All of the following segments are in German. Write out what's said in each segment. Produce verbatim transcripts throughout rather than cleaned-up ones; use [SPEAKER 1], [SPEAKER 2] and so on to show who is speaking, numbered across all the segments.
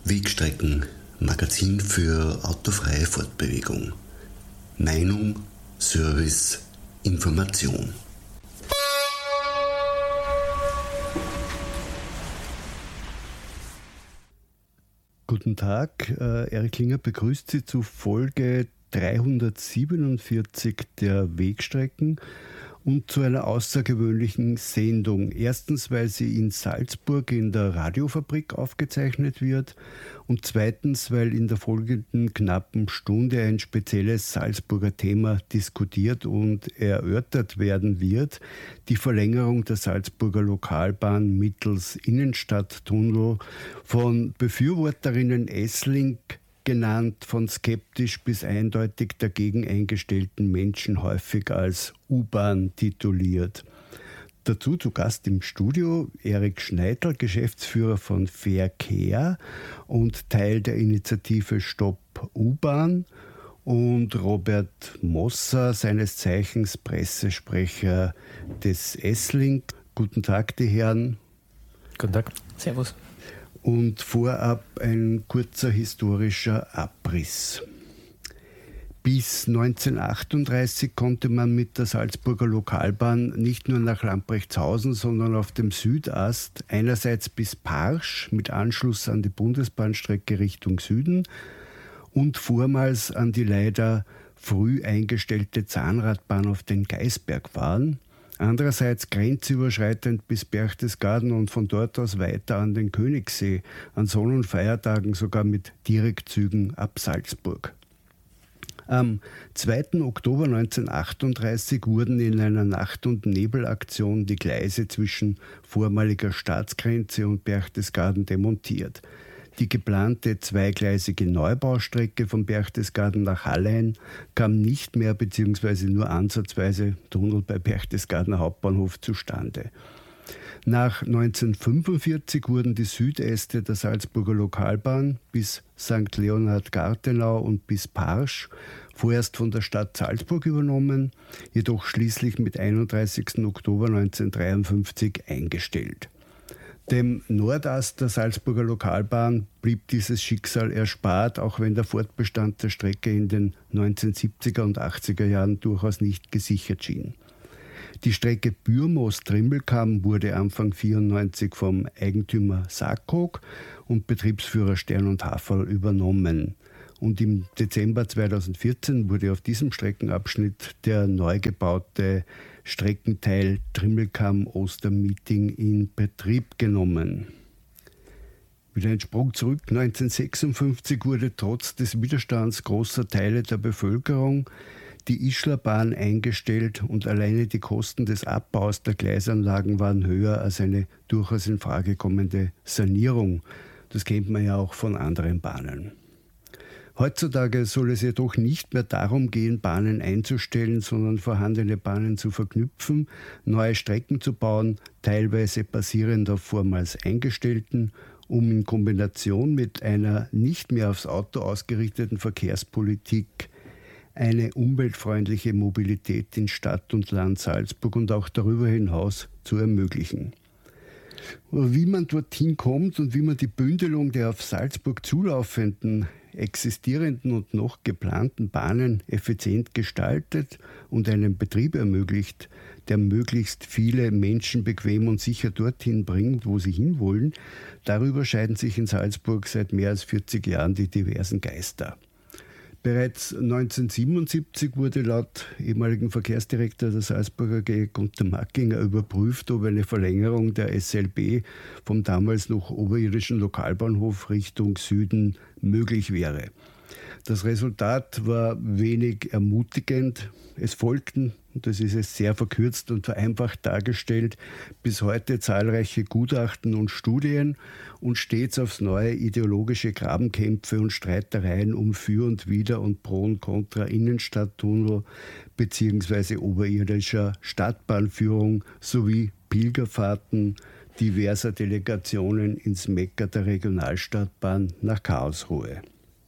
[SPEAKER 1] Wegstrecken, Magazin für autofreie Fortbewegung. Meinung, Service, Information.
[SPEAKER 2] Guten Tag, äh, Erik Klinger begrüßt Sie zu Folge dreihundertsiebenundvierzig der Wegstrecken und zu einer außergewöhnlichen Sendung. Erstens, weil sie in Salzburg in der Radiofabrik aufgezeichnet wird und zweitens, weil in der folgenden knappen Stunde ein spezielles Salzburger Thema diskutiert und erörtert werden wird: die Verlängerung der Salzburger Lokalbahn mittels Innenstadttunnel, von Befürworterinnen Esslink genannt, von skeptisch bis eindeutig dagegen eingestellten Menschen häufig als U-Bahn tituliert. Dazu zu Gast im Studio Erik Schneidl, Geschäftsführer von Verkehr und Teil der Initiative Stopp U-Bahn, und Robert Mosser, seines Zeichens Pressesprecher des Esslink. Guten Tag, die Herren.
[SPEAKER 3] Guten Tag. Servus.
[SPEAKER 2] Und vorab ein kurzer historischer Abriss. Bis neunzehnhundertachtunddreißig konnte man mit der Salzburger Lokalbahn nicht nur nach Lamprechtshausen, sondern auf dem Südast einerseits bis Parsch mit Anschluss an die Bundesbahnstrecke Richtung Süden und vormals an die leider früh eingestellte Zahnradbahn auf den Geisberg fahren, andererseits grenzüberschreitend bis Berchtesgaden und von dort aus weiter an den Königssee, an Sonn- und Feiertagen sogar mit Direktzügen ab Salzburg. Am zweiten Oktober neunzehnhundertachtunddreißig wurden in einer Nacht- und Nebelaktion die Gleise zwischen vormaliger Staatsgrenze und Berchtesgaden demontiert. Die geplante zweigleisige Neubaustrecke von Berchtesgaden nach Hallein kam nicht mehr bzw. nur ansatzweise Tunnel bei Berchtesgadener Hauptbahnhof zustande. Nach neunzehnhundertfünfundvierzig wurden die Südäste der Salzburger Lokalbahn bis Sankt Leonhard-Gartenau und bis Parsch vorerst von der Stadt Salzburg übernommen, jedoch schließlich mit einunddreißigsten Oktober neunzehnhundertdreiundfünfzig eingestellt. Dem Nordast der Salzburger Lokalbahn blieb dieses Schicksal erspart, auch wenn der Fortbestand der Strecke in den neunzehnhundertsiebziger und achtziger Jahren durchaus nicht gesichert schien. Die Strecke Bürmoos-Trimbelkamm wurde Anfang neunzehnhundertvierundneunzig vom Eigentümer Sakog und Betriebsführer Stern und Haferl übernommen. Und im Dezember zweitausendvierzehn wurde auf diesem Streckenabschnitt der neu gebaute Streckenteil Trimbelkamm-Ostermeeting in Betrieb genommen. Wieder ein Sprung zurück. neunzehnhundertsechsundfünfzig wurde trotz des Widerstands großer Teile der Bevölkerung die Ischlerbahn eingestellt und alleine die Kosten des Abbaus der Gleisanlagen waren höher als eine durchaus in Frage kommende Sanierung. Das kennt man ja auch von anderen Bahnen. Heutzutage soll es jedoch nicht mehr darum gehen, Bahnen einzustellen, sondern vorhandene Bahnen zu verknüpfen, neue Strecken zu bauen, teilweise basierend auf vormals eingestellten, um in Kombination mit einer nicht mehr aufs Auto ausgerichteten Verkehrspolitik eine umweltfreundliche Mobilität in Stadt und Land Salzburg und auch darüber hinaus zu ermöglichen. Wie man dorthin kommt und wie man die Bündelung der auf Salzburg zulaufenden, existierenden und noch geplanten Bahnen effizient gestaltet und einen Betrieb ermöglicht, der möglichst viele Menschen bequem und sicher dorthin bringt, wo sie hinwollen, darüber scheiden sich in Salzburg seit mehr als vierzig Jahren die diversen Geister. Bereits neunzehnhundertsiebenundsiebzig wurde laut ehemaligen Verkehrsdirektor der Salzburger A G Gunter Mackinger überprüft, ob eine Verlängerung der S L B vom damals noch oberirdischen Lokalbahnhof Richtung Süden möglich wäre. Das Resultat war wenig ermutigend. Es folgten, und das ist es sehr verkürzt und vereinfacht dargestellt, bis heute zahlreiche Gutachten und Studien und stets aufs neue ideologische Grabenkämpfe und Streitereien um Für und Wider und Pro und Contra Innenstadttunnel bzw. oberirdischer Stadtbahnführung sowie Pilgerfahrten diverser Delegationen ins Mekka der Regionalstadtbahn nach Karlsruhe.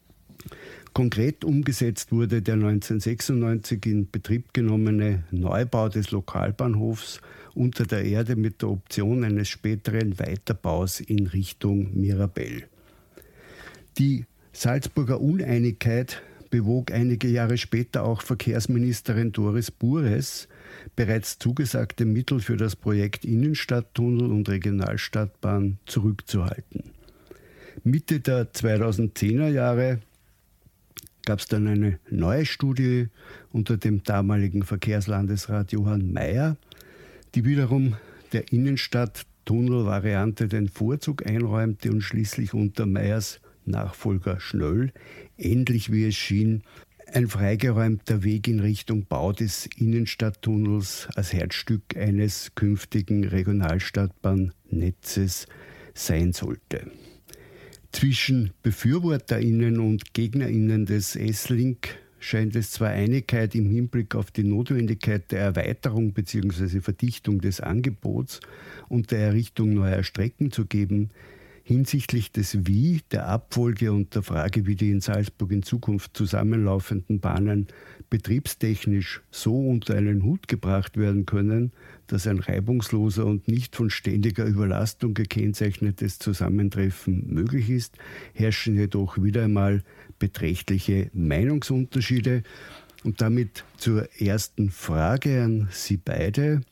[SPEAKER 2] Konkret umgesetzt wurde der neunzehnhundertsechsundneunzig in Betrieb genommene Neubau des Lokalbahnhofs unter der Erde mit der Option eines späteren Weiterbaus in Richtung Mirabell. Die Salzburger Uneinigkeit bewog einige Jahre später auch Verkehrsministerin Doris Bures, bereits zugesagte Mittel für das Projekt Innenstadttunnel und Regionalstadtbahn zurückzuhalten. Mitte der zweitausendzehner Jahre gab es dann eine neue Studie unter dem damaligen Verkehrslandesrat Johann Mayer, die wiederum der Innenstadttunnel-Variante den Vorzug einräumte und schließlich unter Meyers Nachfolger Schnöll, ähnlich wie es schien, ein freigeräumter Weg in Richtung Bau des Innenstadttunnels als Herzstück eines künftigen Regionalstadtbahnnetzes sein sollte. Zwischen BefürworterInnen und GegnerInnen des S-Link scheint es zwar Einigkeit im Hinblick auf die Notwendigkeit der Erweiterung bzw. Verdichtung des Angebots und der Errichtung neuer Strecken zu geben, hinsichtlich des Wie, der Abfolge und der Frage, wie die in Salzburg in Zukunft zusammenlaufenden Bahnen betriebstechnisch so unter einen Hut gebracht werden können, dass ein reibungsloser und nicht von ständiger Überlastung gekennzeichnetes Zusammentreffen möglich ist, herrschen jedoch wieder einmal beträchtliche Meinungsunterschiede. Und damit zur ersten Frage an Sie beide.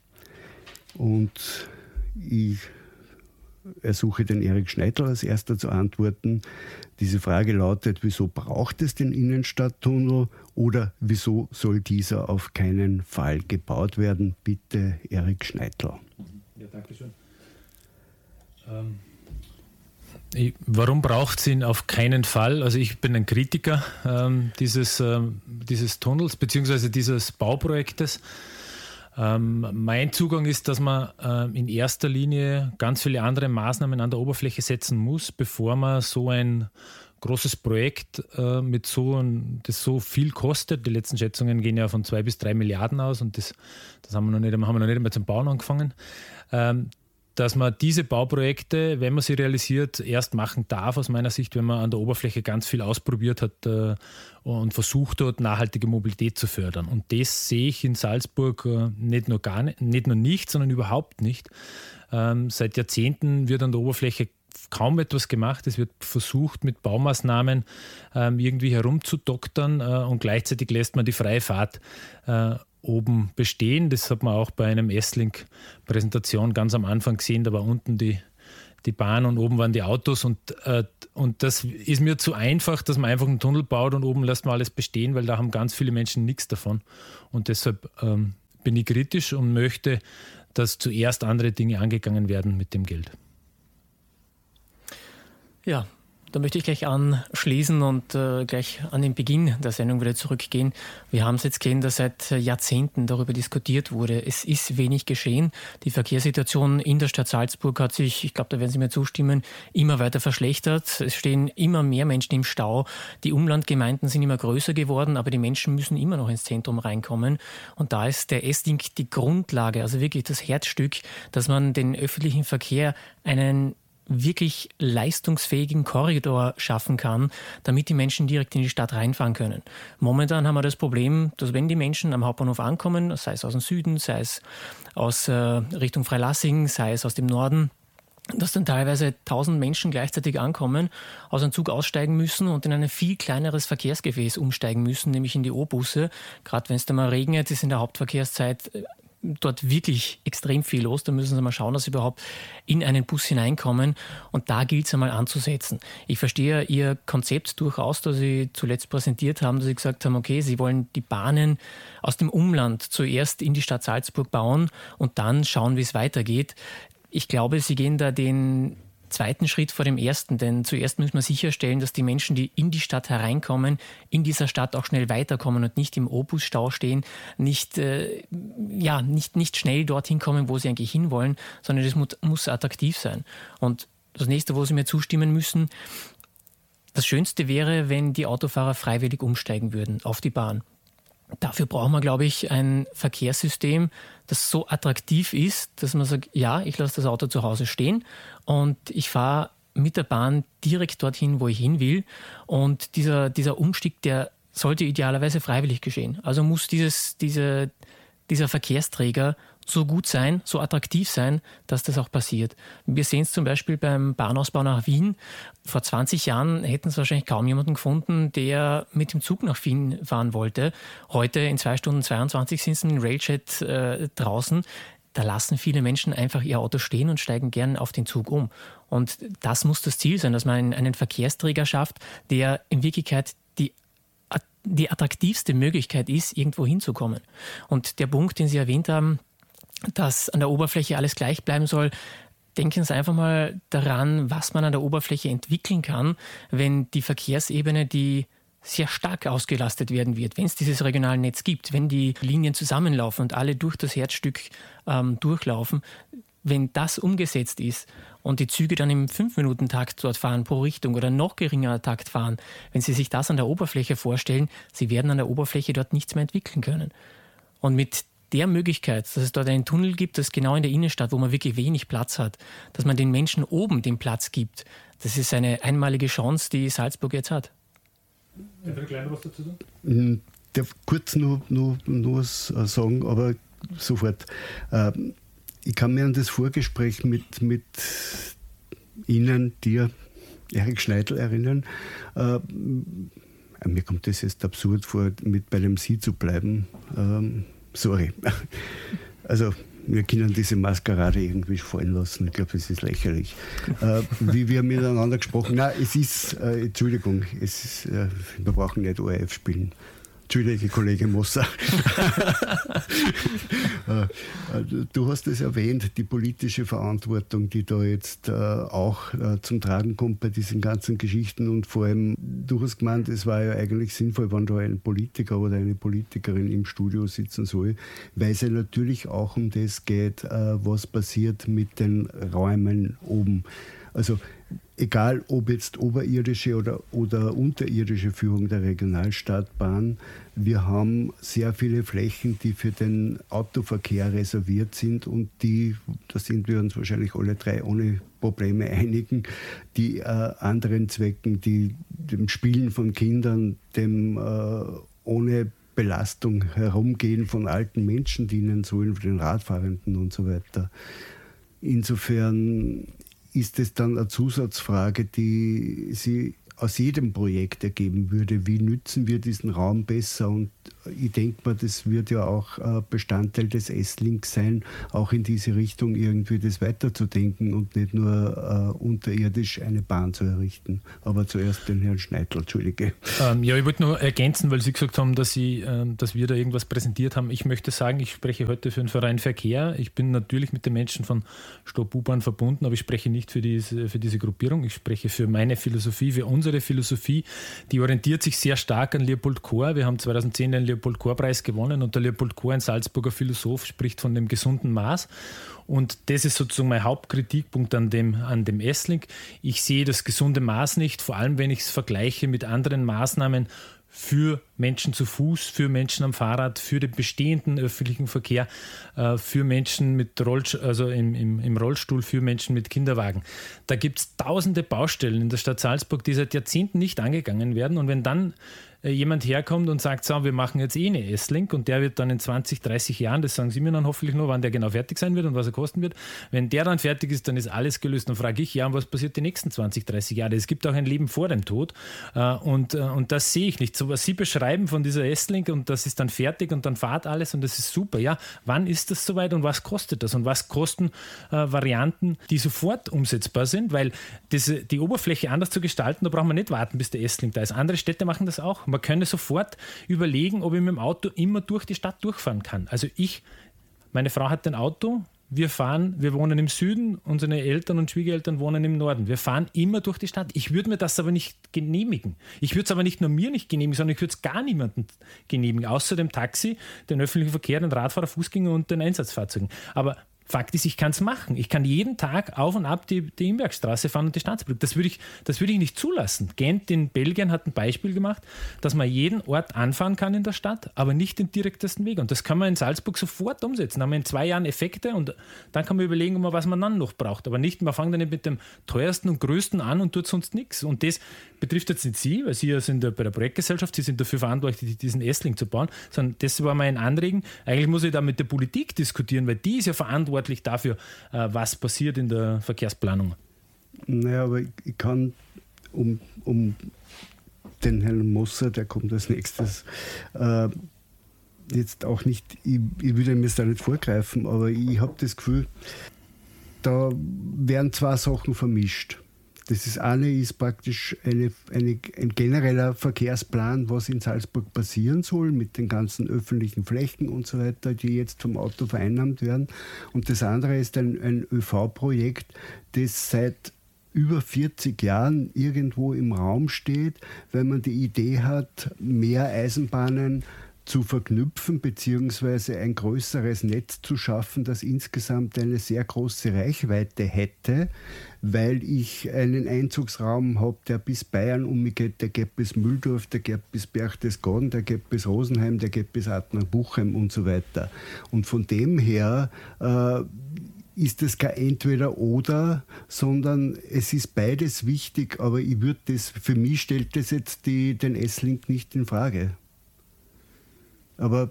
[SPEAKER 2] Und ich ersuche den Erik Schneidl als erster zu antworten. Diese Frage lautet, wieso braucht es den Innenstadttunnel oder wieso soll dieser auf keinen Fall gebaut werden? Bitte, Erik Schneidl.
[SPEAKER 3] Ja, danke schön. Ähm, ich, warum braucht es ihn auf keinen Fall? Also ich bin ein Kritiker ähm, dieses, ähm, dieses Tunnels bzw. dieses Bauprojektes. Ähm, mein Zugang ist, dass man äh, in erster Linie ganz viele andere Maßnahmen an der Oberfläche setzen muss, bevor man so ein großes Projekt äh, mit so ein, das so viel kostet. Die letzten Schätzungen gehen ja von zwei bis drei Milliarden aus und das, das haben wir noch nicht, haben wir noch nicht einmal zum Bauen angefangen. Ähm, dass man diese Bauprojekte, wenn man sie realisiert, erst machen darf, aus meiner Sicht, wenn man an der Oberfläche ganz viel ausprobiert hat äh, und versucht hat, nachhaltige Mobilität zu fördern. Und das sehe ich in Salzburg äh, nicht nur gar nicht, nicht nur nicht, sondern überhaupt nicht. Ähm, seit Jahrzehnten wird an der Oberfläche kaum etwas gemacht. Es wird versucht, mit Baumaßnahmen ähm, irgendwie herumzudoktern äh, und gleichzeitig lässt man die freie Fahrt äh, oben bestehen. Das hat man auch bei einem S-Link-Präsentation ganz am Anfang gesehen. Da war unten die, die Bahn und oben waren die Autos. Und, äh, und das ist mir zu einfach, dass man einfach einen Tunnel baut und oben lässt man alles bestehen, weil da haben ganz viele Menschen nichts davon. Und deshalb ähm, bin ich kritisch und möchte, dass zuerst andere Dinge angegangen werden mit dem Geld.
[SPEAKER 4] Ja, da möchte ich gleich anschließen und äh, gleich an den Beginn der Sendung wieder zurückgehen. Wir haben es jetzt gesehen, dass seit Jahrzehnten darüber diskutiert wurde. Es ist wenig geschehen. Die Verkehrssituation in der Stadt Salzburg hat sich, ich glaube, da werden Sie mir zustimmen, immer weiter verschlechtert. Es stehen immer mehr Menschen im Stau. Die Umlandgemeinden sind immer größer geworden, aber die Menschen müssen immer noch ins Zentrum reinkommen. Und da ist der S-Link die Grundlage, also wirklich das Herzstück, dass man den öffentlichen Verkehr einen wirklich leistungsfähigen Korridor schaffen kann, damit die Menschen direkt in die Stadt reinfahren können. Momentan haben wir das Problem, dass wenn die Menschen am Hauptbahnhof ankommen, sei es aus dem Süden, sei es aus äh, Richtung Freilassing, sei es aus dem Norden, dass dann teilweise tausend Menschen gleichzeitig ankommen, aus einem Zug aussteigen müssen und in ein viel kleineres Verkehrsgefäß umsteigen müssen, nämlich in die O-Busse. Gerade wenn es da mal regnet, ist in der Hauptverkehrszeit dort wirklich extrem viel los. Da müssen Sie mal schauen, dass Sie überhaupt in einen Bus hineinkommen. Und da gilt es einmal anzusetzen. Ich verstehe Ihr Konzept durchaus, das Sie zuletzt präsentiert haben, dass Sie gesagt haben, okay, Sie wollen die Bahnen aus dem Umland zuerst in die Stadt Salzburg bauen und dann schauen, wie es weitergeht. Ich glaube, Sie gehen da den zweiten Schritt vor dem ersten, denn zuerst müssen wir sicherstellen, dass die Menschen, die in die Stadt hereinkommen, in dieser Stadt auch schnell weiterkommen und nicht im O-Bus-Stau stehen, nicht, äh, ja, nicht, nicht schnell dorthin kommen, wo sie eigentlich hinwollen, sondern das muss, muss attraktiv sein. Und das nächste, wo Sie mir zustimmen müssen, das Schönste wäre, wenn die Autofahrer freiwillig umsteigen würden auf die Bahn. Dafür brauchen wir, glaube ich, ein Verkehrssystem, das so attraktiv ist, dass man sagt, ja, ich lasse das Auto zu Hause stehen und ich fahre mit der Bahn direkt dorthin, wo ich hin will. Und dieser, dieser Umstieg, der sollte idealerweise freiwillig geschehen. Also muss dieses, diese, dieser Verkehrsträger so gut sein, so attraktiv sein, dass das auch passiert. Wir sehen es zum Beispiel beim Bahnausbau nach Wien. Vor zwanzig Jahren hätten es wahrscheinlich kaum jemanden gefunden, der mit dem Zug nach Wien fahren wollte. Heute in zwei Stunden zweiundzwanzig sind sie in Railjet äh, draußen. Da lassen viele Menschen einfach ihr Auto stehen und steigen gern auf den Zug um. Und das muss das Ziel sein, dass man einen Verkehrsträger schafft, der in Wirklichkeit die die attraktivste Möglichkeit ist, irgendwo hinzukommen. Und der Punkt, den Sie erwähnt haben, dass an der Oberfläche alles gleich bleiben soll, denken Sie einfach mal daran, was man an der Oberfläche entwickeln kann, wenn die Verkehrsebene, die sehr stark ausgelastet werden wird, wenn es dieses regionale Netz gibt, wenn die Linien zusammenlaufen und alle durch das Herzstück ähm, durchlaufen, wenn das umgesetzt ist und die Züge dann im fünf-Minuten-Takt dort fahren pro Richtung oder noch geringerer Takt fahren, wenn Sie sich das an der Oberfläche vorstellen, Sie werden an der Oberfläche dort nichts mehr entwickeln können. Und mit der Möglichkeit, dass es dort einen Tunnel gibt, das genau in der Innenstadt, wo man wirklich wenig Platz hat, dass man den Menschen oben den Platz gibt, das ist eine einmalige Chance, die Salzburg jetzt hat.
[SPEAKER 3] Darf ich gleich noch was dazu sagen?
[SPEAKER 2] Ich darf kurz noch, noch, noch was sagen, aber sofort. Ähm, Ich kann mich an das Vorgespräch mit, mit Ihnen, dir, Erik Schneidl, erinnern. Äh, mir kommt das jetzt absurd vor, mit bei dem Sie zu bleiben. Ähm, sorry. Also, wir können diese Maskerade irgendwie fallen lassen. Ich glaube, es ist lächerlich. Äh, wie wir miteinander gesprochen haben. Nein, es ist, äh, Entschuldigung, es ist, äh, wir brauchen nicht O R F spielen. Entschuldige, Kollege Moser. Du hast es erwähnt, die politische Verantwortung, die da jetzt äh, auch äh, zum Tragen kommt bei diesen ganzen Geschichten. Und vor allem, du hast gemeint, es war ja eigentlich sinnvoll, wenn da ein Politiker oder eine Politikerin im Studio sitzen soll, weil es ja natürlich auch um das geht, äh, was passiert mit den Räumen oben. Also egal, ob jetzt oberirdische oder, oder unterirdische Führung der Regionalstadtbahn, wir haben sehr viele Flächen, die für den Autoverkehr reserviert sind und die, da sind wir uns wahrscheinlich alle drei ohne Probleme einigen, die äh, anderen Zwecken, die dem Spielen von Kindern, dem äh, ohne Belastung herumgehen von alten Menschen dienen sollen, für den Radfahrenden und so weiter. Insofern ist es dann eine Zusatzfrage, die sie aus jedem Projekt ergeben würde. Wie nützen wir diesen Raum besser? Und ich denke mal, das wird ja auch Bestandteil des S-Links sein, auch in diese Richtung irgendwie das weiterzudenken und nicht nur uh, unterirdisch eine Bahn zu errichten. Aber zuerst den Herrn Schneidl, Entschuldige.
[SPEAKER 3] Ähm, ja, ich wollte nur ergänzen, weil Sie gesagt haben, dass, Sie, ähm, dass wir da irgendwas präsentiert haben. Ich möchte sagen, ich spreche heute für den Verein Verkehr. Ich bin natürlich mit den Menschen von Stop U-Bahn verbunden, aber ich spreche nicht für diese, für diese Gruppierung. Ich spreche für meine Philosophie, für unsere Philosophie. Die orientiert sich sehr stark an Leopold Kohr. Wir haben zweitausendzehn den Leopold-Kohr-Preis gewonnen und der Leopold Kohr, ein Salzburger Philosoph, spricht von dem gesunden Maß. Und das ist sozusagen mein Hauptkritikpunkt an dem, an dem S-Link. Ich sehe das gesunde Maß nicht, vor allem wenn ich es vergleiche mit anderen Maßnahmen für Menschen zu Fuß, für Menschen am Fahrrad, für den bestehenden öffentlichen Verkehr, für Menschen mit Rollstuhl, also im, im, im Rollstuhl, für Menschen mit Kinderwagen. Da gibt es tausende Baustellen in der Stadt Salzburg, die seit Jahrzehnten nicht angegangen werden. Und wenn dann jemand herkommt und sagt, so, wir machen jetzt eh eine S-Link und der wird dann in zwanzig, dreißig Jahren, das sagen Sie mir dann hoffentlich nur, wann der genau fertig sein wird und was er kosten wird. Wenn der dann fertig ist, dann ist alles gelöst. Dann frage ich, ja, und was passiert die nächsten zwanzig, dreißig Jahre? Es gibt auch ein Leben vor dem Tod und, und das sehe ich nicht. So was Sie beschreiben von dieser S-Link und das ist dann fertig und dann fahrt alles und das ist super. Ja, wann ist das soweit und was kostet das? Und was kosten äh, Varianten, die sofort umsetzbar sind? Weil diese, die Oberfläche anders zu gestalten, da braucht man nicht warten, bis der S-Link da ist. Andere Städte machen das auch. Man könnte sofort überlegen, ob ich mit dem Auto immer durch die Stadt durchfahren kann. Also ich, meine Frau hat ein Auto, wir fahren, wir wohnen im Süden, unsere Eltern und Schwiegereltern wohnen im Norden. Wir fahren immer durch die Stadt. Ich würde mir das aber nicht genehmigen. Ich würde es aber nicht nur mir nicht genehmigen, sondern ich würde es gar niemandem genehmigen, außer dem Taxi, den öffentlichen Verkehr, den Radfahrer, Fußgänger und den Einsatzfahrzeugen. Aber Fakt ist, ich kann es machen. Ich kann jeden Tag auf und ab die, die Imbergstraße fahren und die Staatsbrücke. Das würde ich, das würde ich nicht zulassen. Gent in Belgien hat ein Beispiel gemacht, dass man jeden Ort anfahren kann in der Stadt, aber nicht den direktesten Weg. Und das kann man in Salzburg sofort umsetzen. Da haben wir in zwei Jahren Effekte und dann kann man überlegen, was man dann noch braucht. Aber nicht, man fängt dann nicht mit dem teuersten und größten an und tut sonst nichts. Und das betrifft jetzt nicht Sie, weil Sie ja sind bei der Projektgesellschaft, Sie sind dafür verantwortlich, diesen Essling zu bauen, sondern das war mein Anregen. Eigentlich muss ich da mit der Politik diskutieren, weil die ist ja verantwortlich dafür, was passiert in der Verkehrsplanung.
[SPEAKER 2] Naja, aber ich kann um, um den Herrn Moser, der kommt als nächstes, äh, jetzt auch nicht, ich, ich will ihm jetzt da nicht vorgreifen, aber ich habe das Gefühl, da werden zwei Sachen vermischt. Das ist eine ist praktisch eine, eine, ein genereller Verkehrsplan, was in Salzburg passieren soll, mit den ganzen öffentlichen Flächen und so weiter, die jetzt vom Auto vereinnahmt werden. Und das andere ist ein, ein ÖV-Projekt, das seit über vierzig Jahren irgendwo im Raum steht, weil man die Idee hat, mehr Eisenbahnen zu verknüpfen beziehungsweise ein größeres Netz zu schaffen, das insgesamt eine sehr große Reichweite hätte, weil ich einen Einzugsraum habe, der bis Bayern umgeht, der geht bis Mühldorf, der geht bis Berchtesgaden, der geht bis Rosenheim, der geht bis Adnang-Buchheim und so weiter. Und von dem her äh, ist es kein Entweder-Oder, sondern es ist beides wichtig, aber ich würde das, für mich stellt das jetzt die, den S-Link nicht in Frage. Aber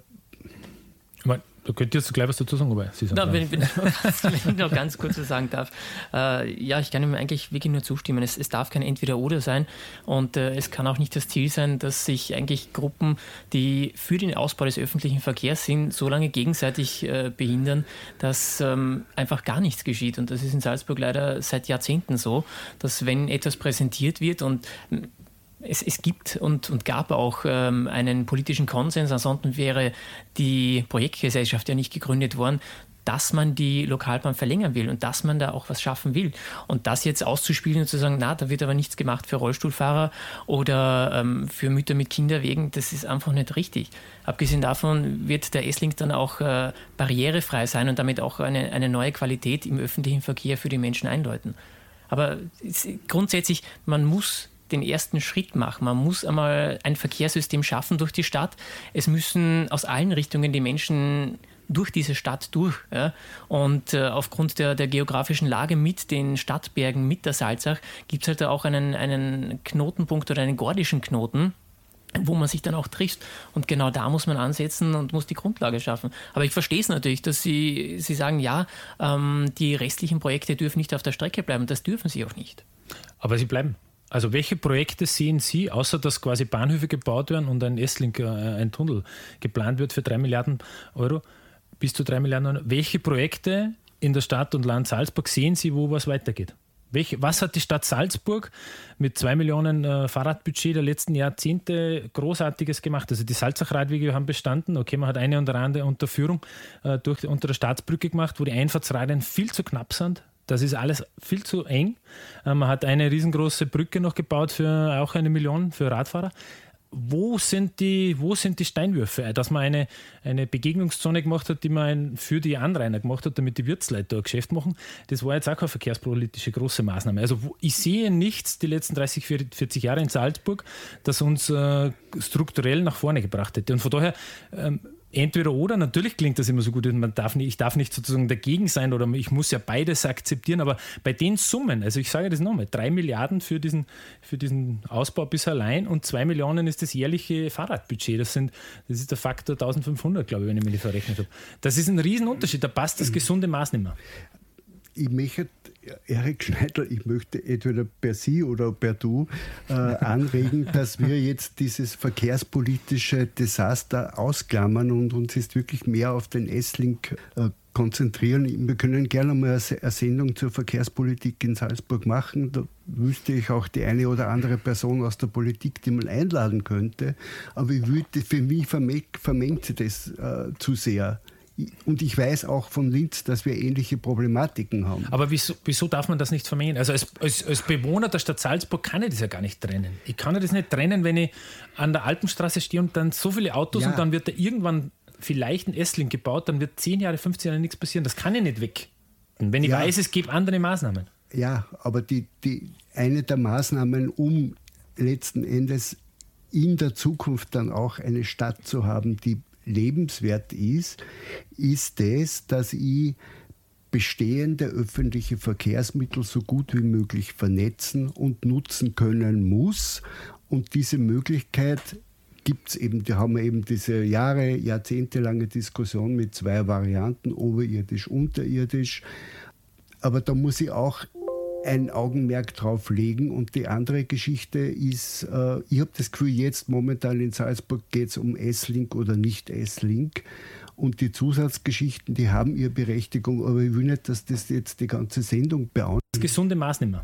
[SPEAKER 3] da könnt ihr jetzt gleich was dazu sagen, aber Sie sagen.
[SPEAKER 4] Na, wenn, wenn, wenn ich noch ganz kurz was sagen darf. Äh, ja, ich kann ihm eigentlich wirklich nur zustimmen. Es, es darf kein Entweder-Oder sein und äh, es kann auch nicht das Ziel sein, dass sich eigentlich Gruppen, die für den Ausbau des öffentlichen Verkehrs sind, so lange gegenseitig äh, behindern, dass ähm, einfach gar nichts geschieht. Und das ist in Salzburg leider seit Jahrzehnten so, dass wenn etwas präsentiert wird und Es, es gibt und, und gab auch ähm, einen politischen Konsens, ansonsten wäre die Projektgesellschaft ja nicht gegründet worden, dass man die Lokalbahn verlängern will und dass man da auch was schaffen will. Und das jetzt auszuspielen und zu sagen, na, da wird aber nichts gemacht für Rollstuhlfahrer oder ähm, für Mütter mit Kinderwegen, das ist einfach nicht richtig. Abgesehen davon wird der S-Link dann auch äh, barrierefrei sein und damit auch eine, eine neue Qualität im öffentlichen Verkehr für die Menschen einläuten. Aber es, grundsätzlich, man muss den ersten Schritt machen. Man muss einmal ein Verkehrssystem schaffen durch die Stadt. Es müssen aus allen Richtungen die Menschen durch diese Stadt durch. Ja. Und äh, aufgrund der, der geografischen Lage mit den Stadtbergen, mit der Salzach, gibt es halt auch einen, einen Knotenpunkt oder einen gordischen Knoten, wo man sich dann auch trifft. Und genau da muss man ansetzen und muss die Grundlage schaffen. Aber ich verstehe es natürlich, dass Sie, Sie sagen, ja, ähm, die restlichen Projekte dürfen nicht auf der Strecke bleiben. Das dürfen sie auch nicht.
[SPEAKER 3] Aber sie bleiben. Also welche Projekte sehen Sie, außer dass quasi Bahnhöfe gebaut werden und ein S-Link, ein Tunnel geplant wird für drei Milliarden Euro, bis zu drei Milliarden Euro, welche Projekte in der Stadt und Land Salzburg sehen Sie, wo was weitergeht? Welche, was hat die Stadt Salzburg mit zwei Millionen äh, Fahrradbudget der letzten Jahrzehnte Großartiges gemacht? Also die Salzach-Radwege haben bestanden. Okay, man hat eine oder andere Unterführung äh, durch, unter der Staatsbrücke gemacht, wo die Einfahrtsradien viel zu knapp sind. Das ist alles viel zu eng. Man hat eine riesengroße Brücke noch gebaut für auch eine Million für Radfahrer. Wo sind die, wo sind die Steinwürfe? Dass man eine, eine Begegnungszone gemacht hat, die man für die Anrainer gemacht hat, damit die Wirtsleute ein Geschäft machen, das war jetzt auch keine verkehrspolitische große Maßnahme. Also wo, ich sehe nichts die letzten dreißig, vierzig Jahre in Salzburg, das uns äh, strukturell nach vorne gebracht hätte. Und von daher ähm, entweder oder, natürlich klingt das immer so gut, man darf nicht, ich darf nicht sozusagen dagegen sein oder ich muss ja beides akzeptieren, aber bei den Summen, also ich sage das nochmal, drei Milliarden für diesen, für diesen Ausbau bis allein und zwei Millionen ist das jährliche Fahrradbudget, das, sind, das ist der Faktor eintausendfünfhundert, glaube ich, wenn ich mir das verrechnet habe. Das ist ein Riesenunterschied, da passt das gesunde Maß nicht mehr.
[SPEAKER 2] Ich möchte, Erik Schneidl, ich möchte entweder per Sie oder per Du äh, anregen, dass wir jetzt dieses verkehrspolitische Desaster ausklammern und uns jetzt wirklich mehr auf den S-Link äh, konzentrieren. Wir können gerne mal eine Sendung zur Verkehrspolitik in Salzburg machen. Da wüsste ich auch die eine oder andere Person aus der Politik, die man einladen könnte. Aber ich würde, für mich vermengt sie das äh, zu sehr. Und ich weiß auch von Linz, dass wir ähnliche Problematiken haben.
[SPEAKER 3] Aber wieso, wieso darf man das nicht vermengen? Also als, als, als Bewohner der Stadt Salzburg kann ich das ja gar nicht trennen. Ich kann das nicht trennen, wenn ich an der Alpenstraße stehe und dann so viele Autos
[SPEAKER 2] ja.
[SPEAKER 3] und dann wird da irgendwann vielleicht ein Esslink gebaut, dann wird zehn Jahre, fünfzehn Jahre nichts passieren. Das kann ja nicht weg. Und wenn ich
[SPEAKER 2] ja,
[SPEAKER 3] weiß, es gibt andere Maßnahmen.
[SPEAKER 2] Ja, aber die, die, eine der Maßnahmen, um letzten Endes in der Zukunft dann auch eine Stadt zu haben, die lebenswert ist, ist das, dass ich bestehende öffentliche Verkehrsmittel so gut wie möglich vernetzen und nutzen können muss. Und diese Möglichkeit gibt es eben, da haben wir eben diese Jahre, jahrzehntelange Diskussion mit zwei Varianten, oberirdisch, unterirdisch. Aber da muss ich auch ein Augenmerk drauf legen. Und die andere Geschichte ist, äh, ich habe das Gefühl, jetzt momentan in Salzburg geht es um S-Link oder nicht S-Link. Und die Zusatzgeschichten, die haben ihre Berechtigung, aber ich will nicht, dass das jetzt die ganze Sendung beantwortet.
[SPEAKER 3] Das gesunde Maßnehmer.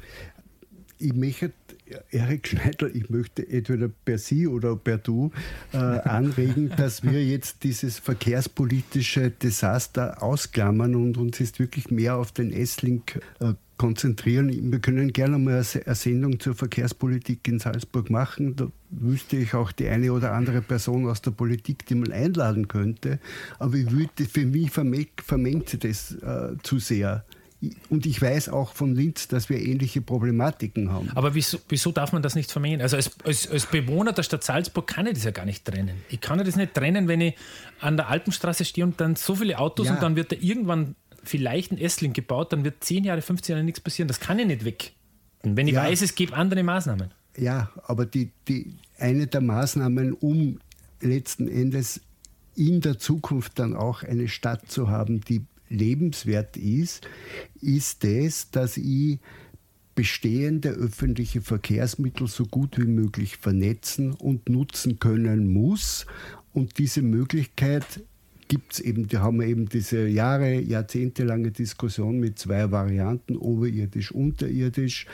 [SPEAKER 2] Ich möchte, Erik Schneider, ich möchte entweder per Sie oder per Du äh, anregen, dass wir jetzt dieses verkehrspolitische Desaster ausklammern und uns jetzt wirklich mehr auf den S-Link äh, konzentrieren. Wir können gerne mal eine Sendung zur Verkehrspolitik in Salzburg machen. Da wüsste ich auch die eine oder andere Person aus der Politik, die man einladen könnte. Aber ich würde, für mich vermengt sie das äh, zu sehr. Und ich weiß auch von Linz, dass wir ähnliche Problematiken haben.
[SPEAKER 3] Aber wieso, wieso darf man das nicht vermengen? Also als, als, als Bewohner der Stadt Salzburg kann ich das ja gar nicht trennen. Ich kann ja das nicht trennen, wenn ich an der Alpenstraße stehe und dann so viele Autos ja. und dann wird da irgendwann vielleicht ein S-Link gebaut, dann wird zehn Jahre, fünfzehn Jahre nichts passieren. Das kann ja nicht weg. Und wenn ich ja. weiß, es gibt andere Maßnahmen.
[SPEAKER 2] Ja, aber die, die, eine der Maßnahmen, um letzten Endes in der Zukunft dann auch eine Stadt zu haben, die lebenswert ist, ist das, dass ich bestehende öffentliche Verkehrsmittel so gut wie möglich vernetzen und nutzen können muss. Und diese Möglichkeit gibt es eben, da haben wir eben diese Jahre, jahrzehntelange Diskussion mit zwei Varianten, oberirdisch, unterirdisch.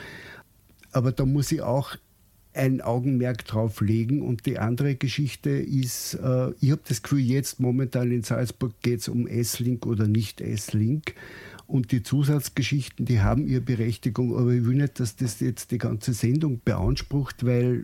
[SPEAKER 2] Aber da muss ich auch ein Augenmerk drauf legen. Und die andere Geschichte ist, äh, ich habe das Gefühl, jetzt momentan in Salzburg geht es um S-Link oder nicht S-Link. Und die Zusatzgeschichten, die haben ihre Berechtigung, aber ich will nicht, dass das jetzt die ganze Sendung beansprucht, weil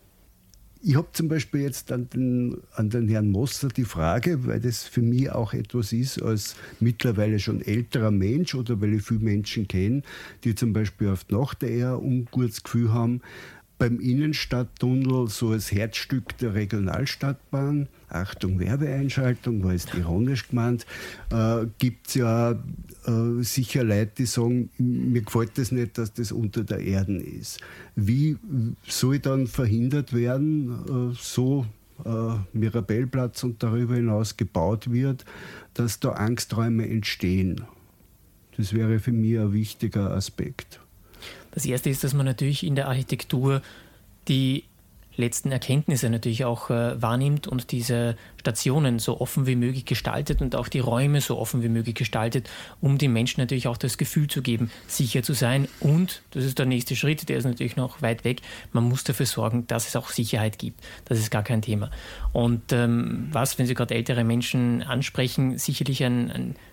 [SPEAKER 2] ich habe zum Beispiel jetzt an den, an den Herrn Mosser die Frage, weil das für mich auch etwas ist als mittlerweile schon älterer Mensch oder weil ich viele Menschen kenne, die zum Beispiel auf die Nacht eher ein ungutes Gefühl haben, beim Innenstadttunnel, so als Herzstück der Regionalstadtbahn, Achtung, Werbeeinschaltung, war jetzt ironisch gemeint, äh, gibt es ja äh, sicher Leute, die sagen, mir gefällt das nicht, dass das unter der Erde ist. Wie soll dann verhindert werden, äh, so äh, Mirabellplatz und darüber hinaus gebaut wird, dass da Angsträume entstehen? Das wäre für mich ein wichtiger Aspekt.
[SPEAKER 4] Das Erste ist, dass man natürlich in der Architektur die letzten Erkenntnisse natürlich auch äh, wahrnimmt und diese Stationen so offen wie möglich gestaltet und auch die Räume so offen wie möglich gestaltet, um den Menschen natürlich auch das Gefühl zu geben, sicher zu sein. Und, das ist der nächste Schritt, der ist natürlich noch weit weg, man muss dafür sorgen, dass es auch Sicherheit gibt. Das ist gar kein Thema. Und ähm, was, wenn Sie gerade ältere Menschen ansprechen, sicherlich ein, ein